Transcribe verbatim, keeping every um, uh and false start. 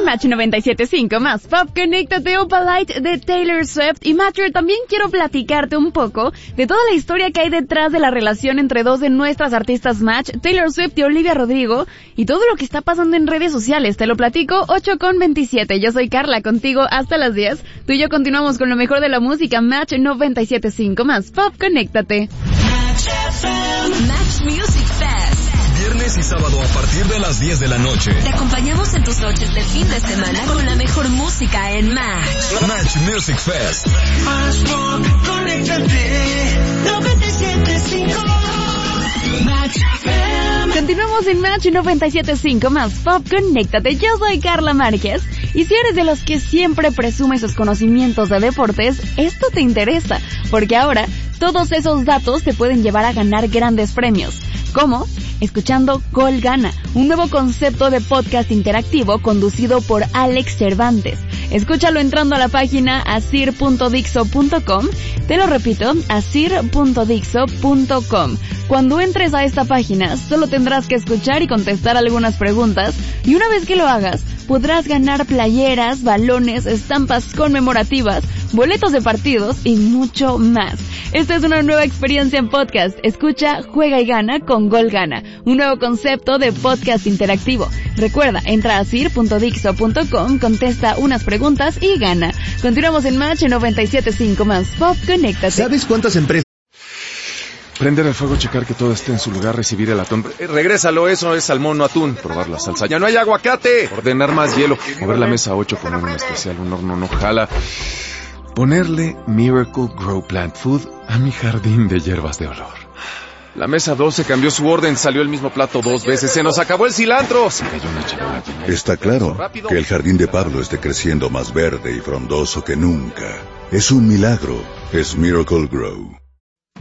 Match noventa y siete punto cinco más Pop, conéctate, Opalite de Taylor Swift. Y Matcher, también quiero platicarte un poco de toda la historia que hay detrás de la relación entre dos de nuestras artistas Match, Taylor Swift y Olivia Rodrigo, y todo lo que está pasando en redes sociales. Te lo platico, ocho con veintisiete. Yo soy Carla, contigo hasta las diez. Tú y yo continuamos con lo mejor de la música. Match noventa y siete punto cinco más Pop, conéctate. Match Music Fest. Viernes y sábado a partir de las diez de la noche. Te acompañamos en tus noches de fin de semana con la mejor música en Match. Match Music Fest. Continuamos en Match noventa y siete punto cinco más Pop, conéctate. Yo soy Carla Márquez. Y si eres de los que siempre presume sus conocimientos de deportes, esto te interesa, porque ahora todos esos datos te pueden llevar a ganar grandes premios. ¿Cómo? Escuchando Gol Gana, un nuevo concepto de podcast interactivo conducido por Alex Cervantes. Escúchalo entrando a la página asir punto dixo punto com. Te lo repito, asir punto dixo punto com. Cuando entres a esta página, solo tendrás que escuchar y contestar algunas preguntas, y una vez que lo hagas, podrás ganar playeras, balones, estampas conmemorativas, boletos de partidos y mucho más. Esta es una nueva experiencia en podcast. Escucha, juega y gana con Gol Gana, un nuevo concepto de podcast interactivo. Recuerda, entra a asir punto dixo punto com, contesta unas preguntas y gana. Continuamos en Match noventa y siete punto cinco más Pop, conéctate. ¿Sabes cuántas empresas? Prender el fuego, checar que todo esté en su lugar, recibir el atún. Eh, regrésalo, eso es salmón, no atún. Probar la salsa. ¡Ya no hay aguacate! Ordenar más hielo. Mover la mesa ocho, poner un especial, un horno no jala. Ponerle Miracle Grow Plant Food a mi jardín de hierbas de olor. La mesa doce cambió su orden, salió el mismo plato dos veces. ¡Se nos acabó el cilantro! Se cayó una charola. Está claro que el jardín de Pablo esté creciendo más verde y frondoso que nunca. Es un milagro. Es Miracle Grow.